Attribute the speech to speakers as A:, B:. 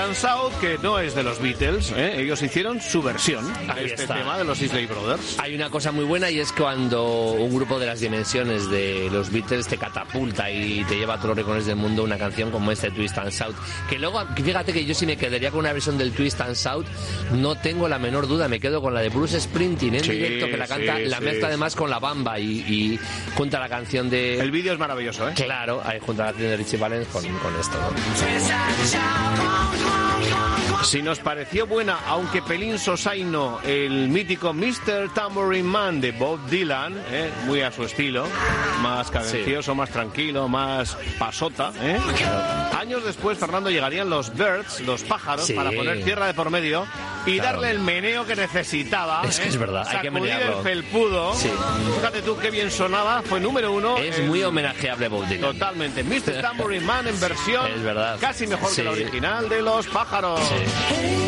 A: and Shout, que no es de los Beatles, ellos hicieron su versión a este tema de los Isley Brothers.
B: Hay una cosa muy buena y es cuando un grupo de las dimensiones de los Beatles te catapulta y te lleva a todos los rincones del mundo una canción como este Twist and Shout, que luego, fíjate que yo si me quedaría con una versión del Twist and Shout, no tengo la menor duda, me quedo con la de Bruce Springsteen en directo, que la canta, la mezcla además con la Bamba y junta la canción de...
A: El vídeo es maravilloso,
B: Claro, ahí junta la canción de Richie Valens con esto, ¿no?
A: Si nos pareció buena, aunque pelín sosaino, el mítico Mr. Tambourine Man de Bob Dylan, muy a su estilo, más cadencioso, más tranquilo, más pasota, Años después, Fernando, llegarían los Birds, los pájaros, para poner tierra de por medio y darle el meneo que necesitaba.
B: Es que es verdad, hay que menearlo.
A: Sacudir el felpudo. Fíjate tú qué bien sonaba, fue número 1.
B: Es muy homenajeable Bob Dylan.
A: Totalmente. Mr. Tambourine Man en versión
B: es verdad.
A: casi mejor que la original de los pájaros.